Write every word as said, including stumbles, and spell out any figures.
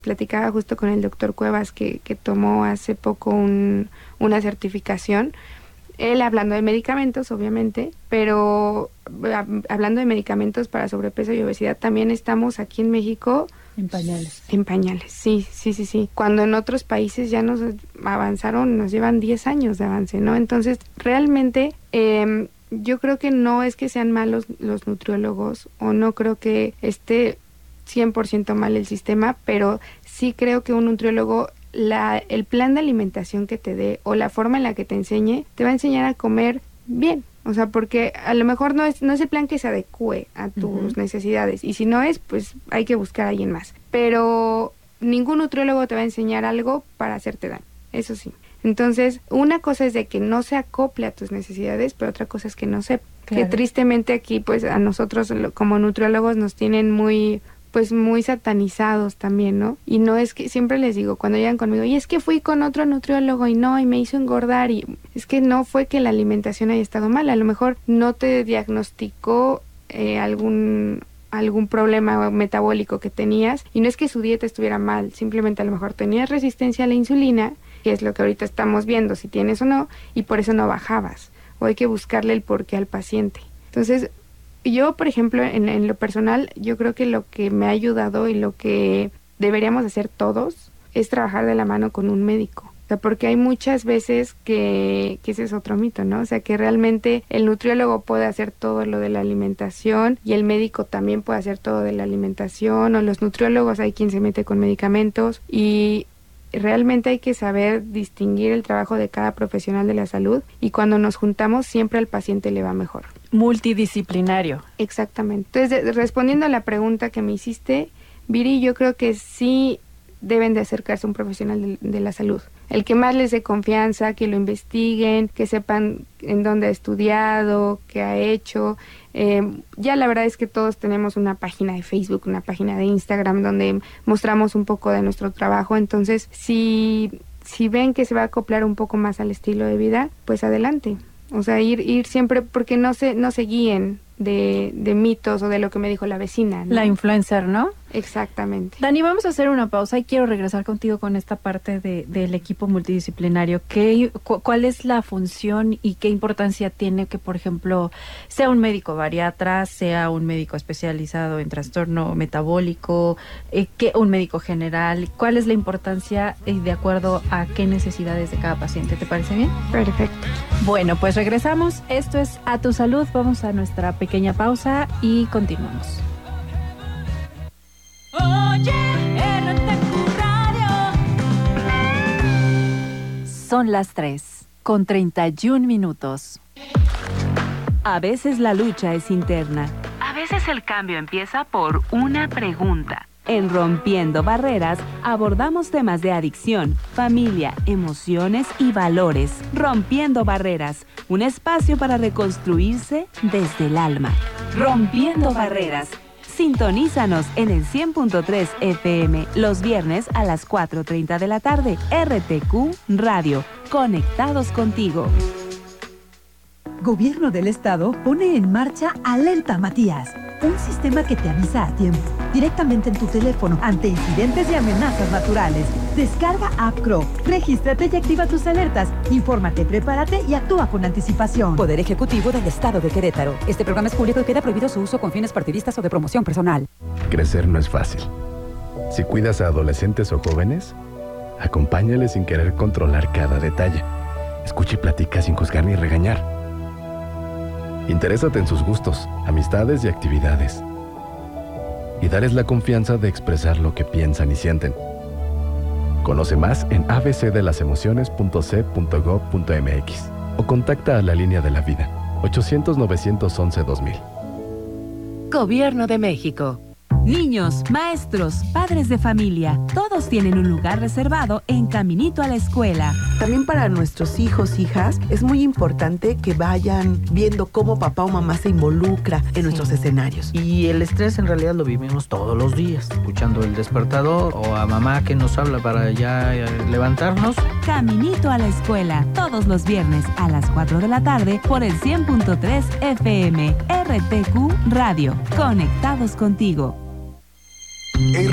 Platicaba justo con el doctor Cuevas que, que tomó hace poco un, una certificación, él hablando de medicamentos obviamente, pero a, hablando de medicamentos para sobrepeso y obesidad, también estamos aquí en México en pañales. En pañales, sí, sí, sí, sí. Cuando en otros países ya nos avanzaron, nos llevan diez años de avance, ¿no? Entonces, realmente eh, yo creo que no es que sean malos los nutriólogos o no creo que esté cien por ciento mal el sistema, pero sí creo que un nutriólogo, la, el plan de alimentación que te dé o la forma en la que te enseñe, te va a enseñar a comer bien. O sea, porque a lo mejor no es no es el plan que se adecue a tus uh-huh. necesidades. Y si no es, pues hay que buscar a alguien más. Pero ningún nutriólogo te va a enseñar algo para hacerte daño. Eso sí. Entonces, una cosa es de que no se acople a tus necesidades, pero otra cosa es que no se... Claro. Que tristemente aquí, pues, a nosotros como nutriólogos nos tienen muy... pues muy satanizados también, ¿no? Y no es que, siempre les digo, cuando llegan conmigo, y es que fui con otro nutriólogo y no, y me hizo engordar, y es que no fue que la alimentación haya estado mal, a lo mejor no te diagnosticó eh, algún algún problema metabólico que tenías, y no es que su dieta estuviera mal, simplemente a lo mejor tenías resistencia a la insulina, que es lo que ahorita estamos viendo, si tienes o no, y por eso no bajabas, o hay que buscarle el porqué al paciente. Entonces, yo, por ejemplo, en, en lo personal, yo creo que lo que me ha ayudado y lo que deberíamos hacer todos es trabajar de la mano con un médico. O sea, porque hay muchas veces que, que ese es otro mito, ¿no? O sea, que realmente el nutriólogo puede hacer todo lo de la alimentación y el médico también puede hacer todo de la alimentación, o los nutriólogos hay quien se mete con medicamentos, y realmente hay que saber distinguir el trabajo de cada profesional de la salud, y cuando nos juntamos siempre al paciente le va mejor. Multidisciplinario. Exactamente. Entonces, de, respondiendo a la pregunta que me hiciste, Viri, yo creo que sí deben de acercarse a un profesional de, de la salud. El que más les dé confianza, que lo investiguen, que sepan en dónde ha estudiado, qué ha hecho. Eh, ya la verdad es que todos tenemos una página de Facebook, una página de Instagram donde mostramos un poco de nuestro trabajo. Entonces, si, si ven que se va a acoplar un poco más al estilo de vida, pues adelante. O sea, ir ir siempre, porque no se no se guíen de, de mitos o de lo que me dijo la vecina, ¿no? La influencer, ¿no? Exactamente. Dani, vamos a hacer una pausa y quiero regresar contigo con esta parte de, del equipo multidisciplinario. ¿Qué, cu- ¿Cuál es la función y qué importancia tiene que, por ejemplo, sea un médico bariatra, sea un médico especializado en trastorno metabólico, eh, que un médico general? ¿Cuál es la importancia eh, de acuerdo a qué necesidades de cada paciente? ¿Te parece bien? Perfecto. Bueno, pues regresamos. Esto es A Tu Salud. Vamos a nuestra pequeña pausa y continuamos. Oye, R T Q Radio. Son las tres, con treinta y un minutos. A veces la lucha es interna. A veces el cambio empieza por una pregunta. En Rompiendo Barreras abordamos temas de adicción, familia, emociones y valores. Rompiendo Barreras, un espacio para reconstruirse desde el alma. Rompiendo Barreras. Sintonízanos en el cien punto tres F M los viernes a las cuatro treinta de la tarde. R T Q Radio, conectados contigo. Gobierno del Estado pone en marcha Alerta Matías, un sistema que te avisa a tiempo, directamente en tu teléfono, ante incidentes y amenazas naturales. Descarga App Crow, regístrate y activa tus alertas. Infórmate, prepárate y actúa con anticipación. Poder Ejecutivo del Estado de Querétaro. Este programa es público y queda prohibido su uso con fines partidistas o de promoción personal. Crecer no es fácil. Si cuidas a adolescentes o jóvenes, acompáñales sin querer controlar cada detalle. Escucha y platica sin juzgar ni regañar. Interésate en sus gustos, amistades y actividades. Y darles la confianza de expresar lo que piensan y sienten. Conoce más en a b c de las emociones punto c punto gob punto m x o contacta a la línea de la vida ochocientos novecientos once dos mil. Gobierno de México. Niños, maestros, padres de familia, todos tienen un lugar reservado en Caminito a la Escuela. También para nuestros hijos, hijas, es muy importante que vayan viendo cómo papá o mamá se involucra en sí. nuestros escenarios. Y el estrés en realidad lo vivimos todos los días, escuchando el despertador o a mamá que nos habla para ya levantarnos. Caminito a la Escuela, todos los viernes a las cuatro de la tarde por el cien punto tres F M. R T Q Radio, conectados contigo. R